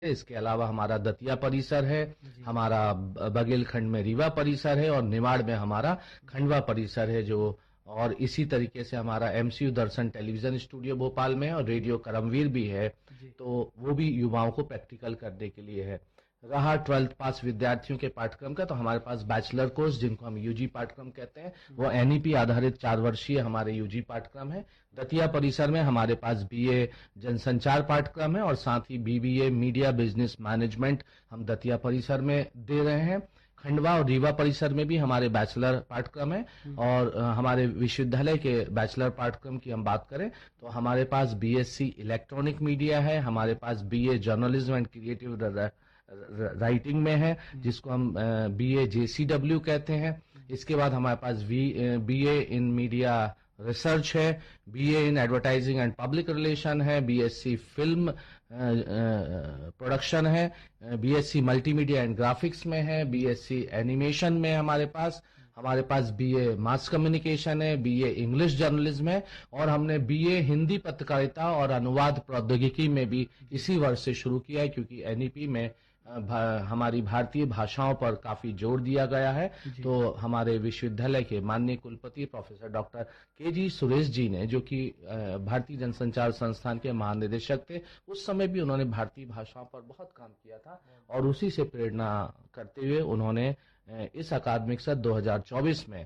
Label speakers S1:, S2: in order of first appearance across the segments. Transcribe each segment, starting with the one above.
S1: इसके अलावा हमारा दतिया परिसर है,
S2: जी।
S1: हमारा बघेलखंड में रीवा परिसर है और निमाड़ में हमारा खंडवा परिसर है जो। और इसी तरीके से हमारा एमसीयू दर्शन टेलीविजन स्टूडियो भोपाल में है और रेडियो करमवीर भी है,
S2: जी।
S1: तो वो भी युवाओं को प्रैक्टिकल करने के लिए है। रहा 12th पास विद्यार्थियों के पाठ्यक्रम का, तो हमारे पास बैचलर कोर्स जिनको हम यूजी पाठ्यक्रम कहते हैं, वो एनईपी आधारित 4 वर्षीय हमारे यूजी पाठ्यक्रम है। दतिया परिसर में हमारे पास बीए जनसंचार पाठ्यक्रम है और साथ ही बीबीए मीडिया बिजनेस मैनेजमेंट हम दतिया परिसर में दे रहे हैं। खंडवा और रीवा परिसर में भी हमारे बैचलर पाठ्यक्रम है। और हमारे विश्वविद्यालय के बैचलर पाठ्यक्रम की हम बात करें तो हमारे पास बीएससी इलेक्ट्रॉनिक मीडिया है, हमारे पास BA journalism and creative writing में है जिसको हम बीए जेसीडब्ल्यू कहते हैं। इसके बाद हमारे पास बीए इन मीडिया रिसर्च है, BA in advertising and public relation है, बीएससी फिल्म प्रोडक्शन है, बीएससी मल्टीमीडिया एंड ग्राफिक्स में है, बीएससी एनिमेशन में हमारे पास बीए मास कम्युनिकेशन है, बीए इंग्लिश जर्नलिज्म है और हमने बीए हिंदी पत्रकारिता और अनुवाद प्रौद्योगिकी में भी इसी वर्ष से शुरू किया है क्योंकि एनईपी में हमारी भारतीय भाषाओं पर काफी जोर दिया गया है। तो हमारे विश्वविद्यालय के माननीय कुलपति professor doctor KG. Suresh ji ने, जो कि भारतीय जनसंचार संस्थान के महानिदेशक थे, उस समय भी उन्होंने भारतीय भाषाओं पर बहुत काम किया था और उसी से प्रेरणा करते हुए उन्होंने इस अकादमिक सत्र 2024 में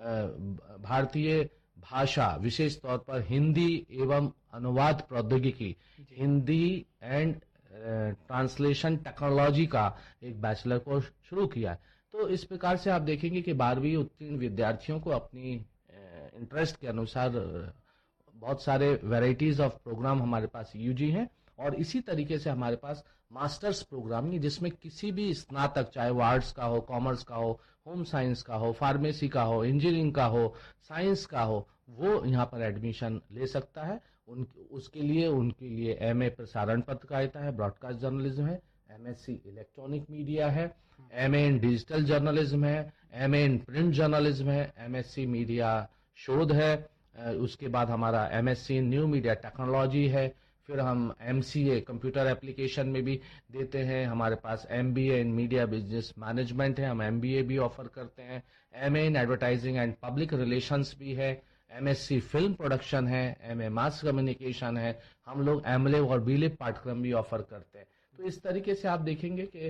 S1: भारतीय भाषा विशेष तौर पर हिंदी एवं अनुवाद प्रौद्योगिकी, हिंदी एंड ट्रांसलेशन टेक्नोलॉजी का एक बैचलर कोर्स शुरू किया है। तो इस प्रकार से आप देखेंगे कि 12वीं उत्तीर्ण विद्यार्थियों को अपनी इंटरेस्ट के अनुसार बहुत सारे वैरायटीज ऑफ प्रोग्राम हमारे पास यूजी हैं और इसी तरीके से हमारे पास मास्टर्स प्रोग्राम है जिसमें किसी भी स्नातक, चाहे वो आर्ट्स का हो, कॉमर्स का हो, होम साइंस का हो, फार्मेसी का हो, इंजीनियरिंग का हो, साइंस का हो, वो यहाँ पर एडमिशन ले सकता है। उनके लिए एमए प्रसारण पत्रकारिता है, ब्रॉडकास्ट जर्नलिज्म है, एमएससी इलेक्ट्रॉनिक मीडिया है, एमए इन डिजिटल जर्नलिज्म है, एमए इन प्रिंट जर्नलिज्म है, एमएससी मीडिया शोध है, उसके बाद हमारा MSc in new media technology है, फिर हम एमसीए कंप्यूटर एप्लीकेशन में भी देते हैं, हमारे पास MBA in media business management है, हम एमबीए भी ऑफर करते हैं, MA in advertising and public relations भी है, एमएससी फिल्म प्रोडक्शन है, एमए मास कम्युनिकेशन है, हम लोग एमलिव और बीलिव पाठ्यक्रम भी ऑफर करते हैं। तो इस तरीके से आप देखेंगे कि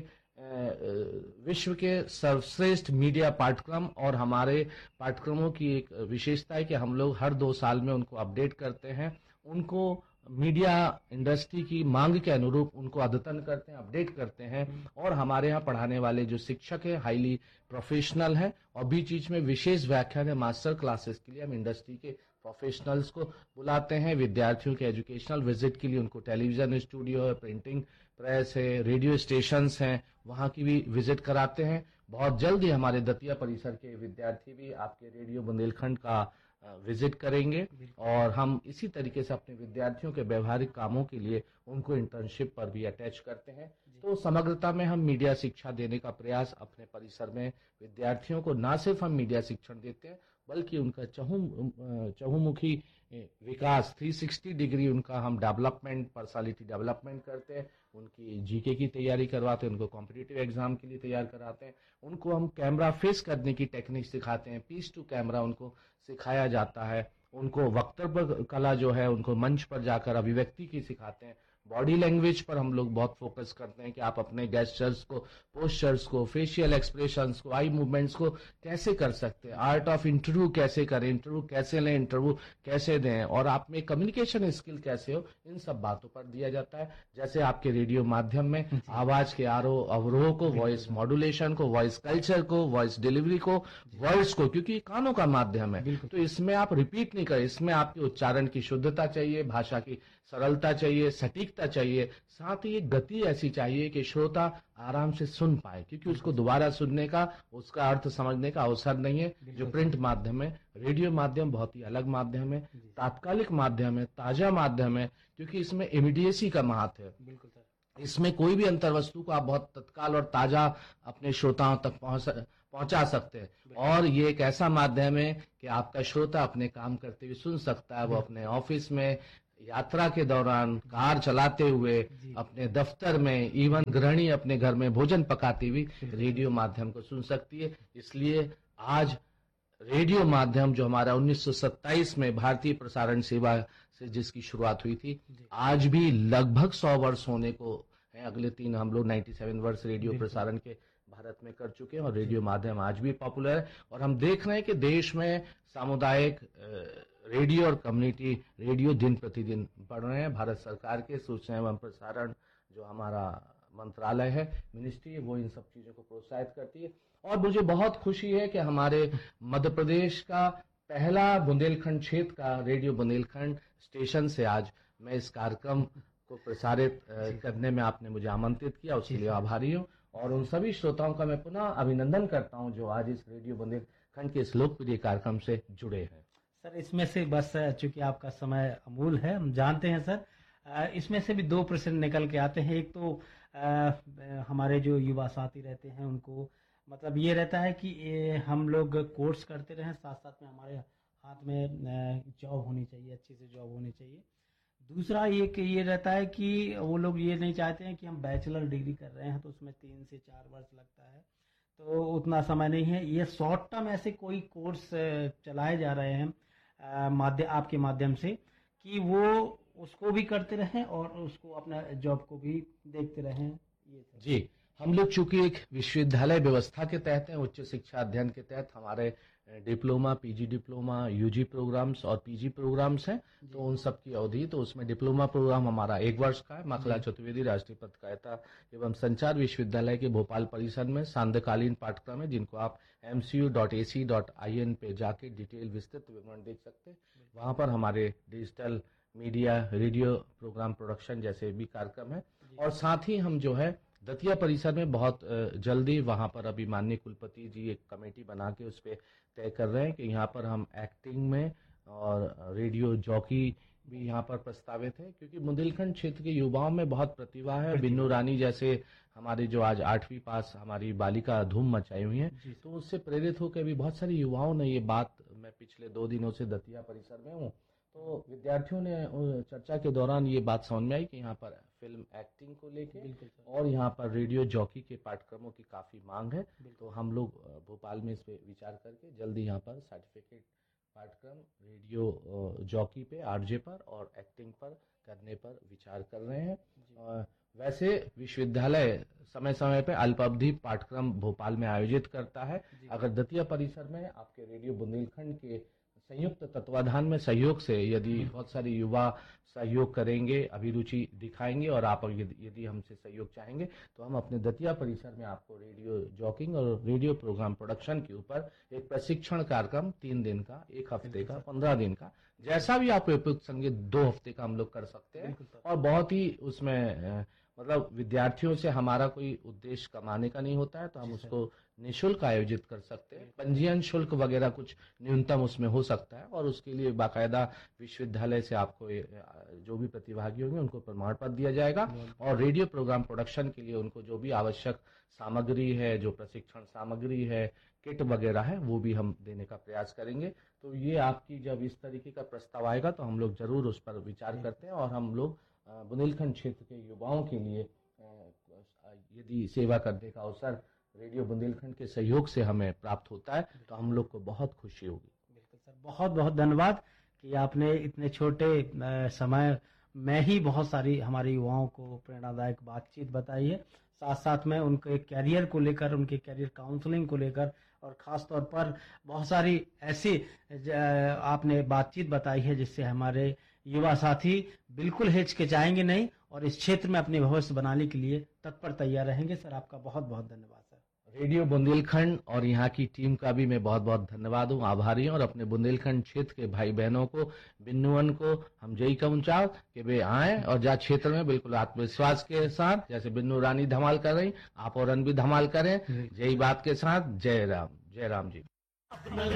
S1: विश्व के सर्वश्रेष्ठ मीडिया पाठ्यक्रम और हमारे पाठ्यक्रमों की एक विशेषता है कि हम लोग हर 2 साल में उनको अपडेट करते हैं, उनको मीडिया इंडस्ट्री की मांग के अनुरूप उनको अद्यतन करते हैं, अपडेट करते हैं और हमारे यहाँ पढ़ाने वाले जो शिक्षक हैं हाईली प्रोफेशनल हैं और बीच बीच में विशेष व्याख्यान है, मास्टर क्लासेस के लिए हम इंडस्ट्री के प्रोफेशनल्स को बुलाते हैं। विद्यार्थियों के एजुकेशनल विजिट के लिए उनको टेलीविजन स्टूडियो है, प्रिंटिंग प्रेस है, रेडियो स्टेशंस हैं, वहाँ की भी विजिट कराते हैं। बहुत जल्द ही हमारे दतिया परिसर के विद्यार्थी भी आपके रेडियो बुंदेलखंड का विजिट करेंगे और हम इसी तरीके से अपने विद्यार्थियों के व्यवहारिक कामों के लिए उनको इंटर्नशिप पर भी अटैच करते हैं। तो समग्रता में हम मीडिया शिक्षा देने का प्रयास अपने परिसर में विद्यार्थियों को न सिर्फ हम मीडिया शिक्षण देते हैं बल्कि उनका चहुमुखी विकास 360 डिग्री उनका हम डेवलपमेंट, पर्सनालिटी डेवलपमेंट करते हैं, उनकी जीके की तैयारी करवाते हैं, उनको कॉम्पिटिटिव एग्जाम के लिए तैयार कराते हैं, उनको हम कैमरा फेस करने की टेक्निक सिखाते हैं, पीस टू कैमरा उनको सिखाया जाता है, उनको वक्तव्य कला जो है उनको मंच पर जाकर अभिव्यक्ति की सिखाते हैं। बॉडी लैंग्वेज पर हम लोग बहुत फोकस करते हैं कि आप अपने गेस्चर्स को, पोस्चर्स को, फेशियल एक्सप्रेशंस को, आई मूवमेंट्स को कैसे कर सकते हैं, आर्ट ऑफ इंटरव्यू कैसे करें, इंटरव्यू कैसे लें, इंटरव्यू कैसे दें और आप में कम्युनिकेशन स्किल कैसे हो, इन सब बातों पर दिया जाता है। जैसे आपके रेडियो माध्यम में आवाज के आरोह अवरोह को, वॉइस मॉड्यूलेशन को, वॉइस कल्चर को, वॉइस डिलीवरी को, वर्ड्स को, क्योंकि कानों का माध्यम है तो इसमें आप रिपीट नहीं करें, इसमें आपके उच्चारण की शुद्धता चाहिए, भाषा की सरलता चाहिए, सटीकता चाहिए, साथ ही एक गति ऐसी चाहिए कि श्रोता आराम से सुन पाए, क्योंकि उसको दोबारा सुनने का, उसका अर्थ समझने का अवसर नहीं है। जो प्रिंट माध्यम है, रेडियो माध्यम बहुत ही अलग माध्यम है, तात्कालिक माध्यम है, ताजा माध्यम है, क्योंकि इसमें इमीडिएसी का महत्व है। इसमें कोई भी अंतर्वस्तु को आप बहुत तत्काल और ताजा अपने श्रोताओं तक पहुंचा सकते हैं और ये एक ऐसा माध्यम है कि आपका श्रोता अपने काम करते हुए सुन सकता है, वो अपने ऑफिस में यात्रा के दौरान, कार चलाते हुए, अपने दफ्तर में, इवन गृहिणी अपने घर में भोजन पकाती हुई रेडियो माध्यम को सुन सकती है। इसलिए आज रेडियो माध्यम जो हमारा 1927 में भारतीय प्रसारण सेवा से जिसकी शुरुआत हुई थी, आज भी लगभग 100 वर्ष होने को है। अगले 3 हम लोग 97 वर्ष रेडियो प्रसारण के भारत में कर चुके हैं और रेडियो माध्यम आज भी पॉपुलर है। और हम देख रहे हैं कि देश में सामुदायिक रेडियो और कम्युनिटी रेडियो दिन प्रतिदिन बढ़ रहे हैं। भारत सरकार के सूचना एवं प्रसारण जो हमारा मंत्रालय है, मिनिस्ट्री है, वो इन सब चीजों को प्रोत्साहित करती है। और मुझे बहुत खुशी है कि हमारे मध्य प्रदेश का पहला बुंदेलखंड क्षेत्र का रेडियो बुंदेलखंड स्टेशन से आज मैं इस कार्यक्रम को प्रसारित करने में आपने मुझे आमंत्रित किया, उसके लिए आभारी हूँ। और उन सभी श्रोताओं का मैं पुनः अभिनंदन करता हूँ जो आज इस रेडियो बुंदेलखंड के इस लोकप्रिय कार्यक्रम से जुड़े हैं।
S2: सर, इसमें से बस चूंकि आपका समय अमूल है, हम जानते हैं सर, इसमें से भी 2 प्रश्न निकल के आते हैं। एक तो हमारे जो युवा साथी रहते हैं उनको मतलब ये रहता है कि हम लोग कोर्स करते रहें, साथ साथ में हमारे हाथ में जॉब होनी चाहिए, अच्छी से जॉब होनी चाहिए। दूसरा ये रहता है कि वो लोग ये नहीं चाहते हैं कि हम बैचलर डिग्री कर रहे हैं तो उसमें 3 से 4 वर्ष लगता है, तो उतना समय नहीं है। ये शॉर्ट टर्म ऐसे कोई कोर्स चलाए जा रहे हैं आपके माध्यम से कि वो उसको भी करते रहें और उसको अपना जॉब को भी देखते रहें। ये
S1: जी, हम लोग चूंकि एक विश्वविद्यालय व्यवस्था के तहत हैं, उच्च शिक्षा अध्ययन के तहत हमारे diploma, PG diploma, UG programmes और पीजी प्रोग्राम्स हैं, तो उन सब की अवधि, तो उसमें डिप्लोमा प्रोग्राम हमारा 1 वर्ष का है। माखला चतुर्वेदी राष्ट्रीय पत्रकारिता एवं संचार विश्वविद्यालय के भोपाल परिसर में सांध्यकालीन पाठ्यक्रम है, जिनको आप mcu.ac.in पे जाके डिटेल विस्तृत विवरण देख सकते हैं। वहां पर हमारे digital media, radio programme production जैसे भी कार्यक्रम है। और साथ ही हम जो है दतिया परिसर में बहुत जल्दी वहां पर अभी माननीय कुलपति जी एक कमेटी बना के उस पर तय कर रहे हैं कि यहाँ पर हम एक्टिंग में और रेडियो जॉकी भी यहाँ पर प्रस्तावित है, क्योंकि बुंदेलखंड क्षेत्र के युवाओं में बहुत प्रतिभा है। बिन्नू रानी जैसे हमारे जो आज 8वीं पास हमारी बालिका धूम मचाई हुई है, तो उससे प्रेरित होकर भी बहुत सारे युवाओं ने ये बात, मैं पिछले 2 दिनों से दतिया परिसर में हूँ, तो विद्यार्थियों ने चर्चा के दौरान ये बात समझ में आई कि यहाँ पर फिल्म एक्टिंग को लेके और यहाँ पर रेडियो जॉकी के पाठ्यक्रमों की काफी मांग है। तो हम लोग भोपाल में इस पे विचार करके जल्दी यहाँ पर सर्टिफिकेट पाठ्यक्रम रेडियो जॉकी पे, आरजे पर और एक्टिंग पर करने पर विचार कर रहे हैं। वैसे विश्वविद्यालय समय समय पे अल्पावधि पाठ्यक्रम भोपाल में आयोजित करता है। अगर दतिया परिसर में आपके रेडियो बुंदेलखंड के संयुक्त तत्वाधान में सहयोग से यदि बहुत सारे युवा सहयोग करेंगे, अभिरुचि दिखाएंगे और आप यदि हमसे सहयोग चाहेंगे, तो हम अपने दतिया परिसर में आपको रेडियो जॉकिंग और रेडियो प्रोग्राम प्रोडक्शन के ऊपर एक प्रशिक्षण कार्यक्रम 3 दिन का, 1 हफ्ते का, 15 दिन का, जैसा भी आपको उपयुक्त संगीत 2 हफ्ते का हम लोग कर सकते हैं। और बहुत ही उसमें मतलब विद्यार्थियों से हमारा कोई उद्देश्य कमाने का नहीं होता है, तो हम उसको निःशुल्क आयोजित कर सकते हैं। पंजीयन शुल्क वगैरह कुछ न्यूनतम उसमें हो सकता है और उसके लिए बाकायदा विश्वविद्यालय से आपको जो भी प्रतिभागी होंगे उनको प्रमाण पत्र दिया जाएगा। और रेडियो प्रोग्राम प्रोडक्शन के लिए उनको जो भी आवश्यक सामग्री है, जो प्रशिक्षण सामग्री है, किट वगैरह है, वो भी हम देने का प्रयास करेंगे। तो ये आपकी जब इस तरीके का प्रस्ताव आएगा तो हम लोग जरूर उस पर विचार करते हैं और हम लोग बुंदेलखंड क्षेत्र के युवाओं के लिए यदि सेवा करने का अवसर रेडियो बुंदेलखंड के सहयोग से हमें प्राप्त होता है तो हम लोग को बहुत खुशी होगी।
S2: बिल्कुल सर, बहुत बहुत धन्यवाद कि आपने इतने छोटे समय में ही बहुत सारी हमारे युवाओं को प्रेरणादायक बातचीत बताई है, साथ साथ में उनके कैरियर को लेकर, उनके कैरियर काउंसलिंग को लेकर और ख़ास तौर पर बहुत सारी ऐसी आपने बातचीत बताई है जिससे हमारे युवा साथी बिल्कुल हिचकिचाएंगे नहीं और इस क्षेत्र में अपने भविष्य बनाने के लिए तत्पर तैयार रहेंगे। सर, आपका बहुत बहुत धन्यवाद। सर,
S1: रेडियो बुंदेलखंड और यहाँ की टीम का भी मैं बहुत बहुत धन्यवाद हूँ, आभारी हूँ। और अपने बुंदेलखंड क्षेत्र के भाई बहनों को, बिन्नुअन को हम यही कहूँ चाहो कि वे आए और जा क्षेत्र में बिल्कुल आत्मविश्वास के साथ, जैसे बिन्नू रानी धमाल कर रही, आप और भी धमाल करें। यही बात के साथ जय राम जी।